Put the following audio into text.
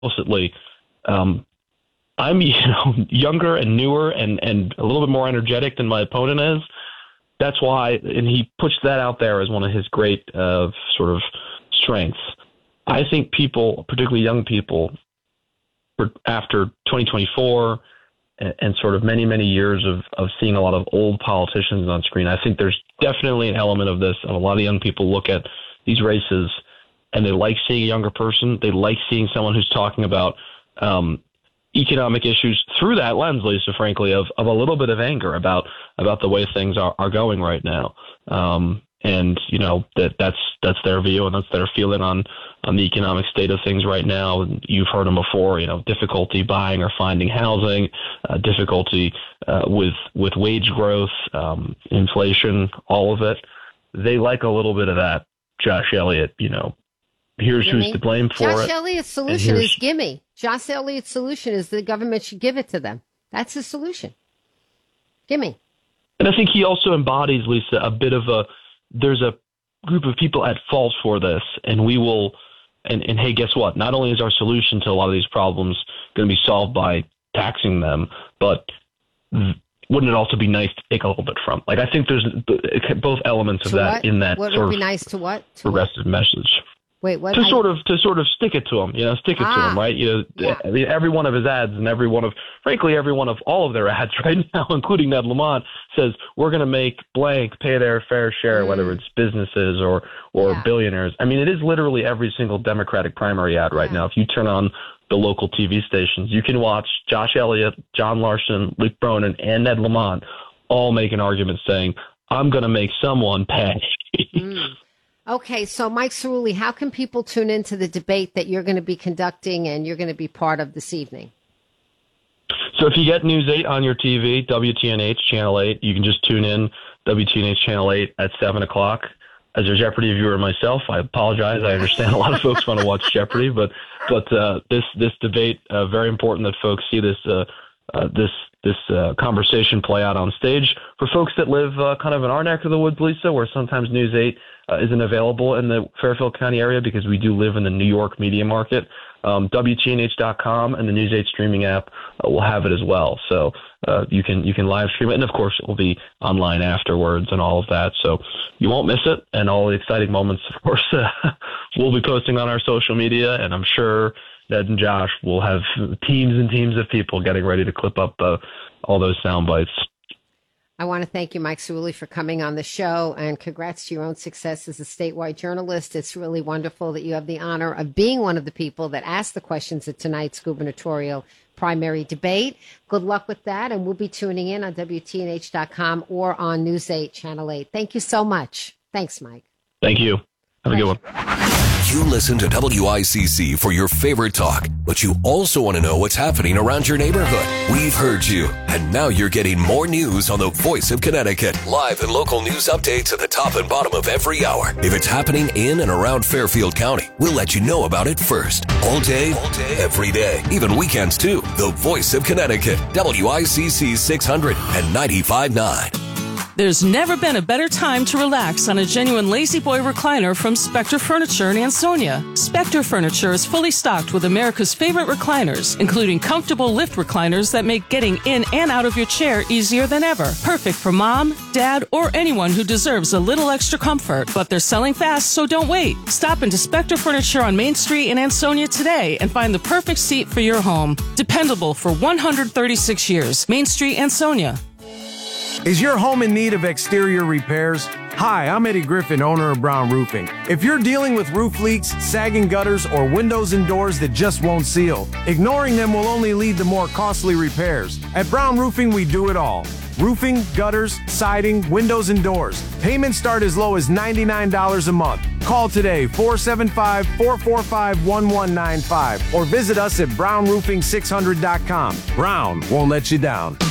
explicitly, I'm younger and newer and a little bit more energetic than my opponent is. That's why, and he puts that out there as one of his great sort of strengths. I think people, particularly young people, after 2024 and sort of many, many years of seeing a lot of old politicians on screen, I think there's definitely an element of this. And a lot of young people look at these races and they like seeing a younger person. They like seeing someone who's talking about economic issues through that lens, Lisa, frankly, of a little bit of anger about the way things are going right now. And, that's their view and that's their feeling on the economic state of things right now. You've heard them before, difficulty buying or finding housing, difficulty with wage growth, inflation, all of it. They like a little bit of that. Josh Elliott, here's gimme. Who's to blame for it. Josh Elliott's solution is gimme. Josh Elliott's solution is the government should give it to them. That's his solution. Gimme. And I think he also embodies, Lisa, there's a group of people at fault for this, and we will, and hey, guess what? Not only is our solution to a lot of these problems going to be solved by taxing them, but wouldn't it also be nice to take a little bit from? I think there's both elements of that in that what sort would of be nice to what? To progressive message. Wait, what? To sort of stick it to him, stick it to him, right? Yeah. I mean, every one of his ads and every one of all of their ads right now, including Ned Lamont, says we're going to make blank pay their fair share, whether it's businesses or billionaires. I mean, it is literally every single Democratic primary ad right now. If you turn on the local TV stations, you can watch Josh Elliott, John Larson, Luke Bronin, and Ned Lamont all make an argument saying, I'm going to make someone pay. Okay, so Mike Cerulli, how can people tune into the debate that you're going to be conducting and you're going to be part of this evening? So if you get News 8 on your TV, WTNH Channel 8, you can just tune in WTNH Channel 8 at 7 o'clock. As a Jeopardy viewer myself, I apologize. I understand a lot of folks want to watch Jeopardy, but this debate, very important that folks see this conversation play out on stage. For folks that live kind of in our neck of the woods, Lisa, where sometimes News 8 isn't available in the Fairfield County area because we do live in the New York media market, WTNH.com and the News 8 streaming app will have it as well. So you can live stream it, and of course it will be online afterwards and all of that. So you won't miss it, and all the exciting moments, of course, we'll be posting on our social media, and I'm sure Ned and Josh will have teams and teams of people getting ready to clip up all those sound bites. I want to thank you, Mike Cerulli, for coming on the show, and congrats to your own success as a statewide journalist. It's really wonderful that you have the honor of being one of the people that asked the questions at tonight's gubernatorial primary debate. Good luck with that, and we'll be tuning in on WTNH.com or on News 8, Channel 8. Thank you so much. Thanks, Mike. Thank you. Have a good one. You listen to WICC for your favorite talk, but you also want to know what's happening around your neighborhood. We've heard you, and now you're getting more news on the Voice of Connecticut. Live and local news updates at the top and bottom of every hour. If it's happening in and around Fairfield County, we'll let you know about it first. All day, every day, even weekends too. The Voice of Connecticut, WICC 600 and 95.9. There's never been a better time to relax on a genuine Lazy Boy recliner from Spectre Furniture in Ansonia. Spectre Furniture is fully stocked with America's favorite recliners, including comfortable lift recliners that make getting in and out of your chair easier than ever. Perfect for mom, dad, or anyone who deserves a little extra comfort. But they're selling fast, so don't wait. Stop into Spectre Furniture on Main Street in Ansonia today and find the perfect seat for your home. Dependable for 136 years. Main Street, Ansonia. Is your home in need of exterior repairs? Hi, I'm Eddie Griffin, owner of Brown Roofing. If you're dealing with roof leaks, sagging gutters, or windows and doors that just won't seal, ignoring them will only lead to more costly repairs. At Brown Roofing, we do it all. Roofing, gutters, siding, windows, and doors. Payments start as low as $99 a month. Call today, 475-445-1195, or visit us at brownroofing600.com. Brown won't let you down.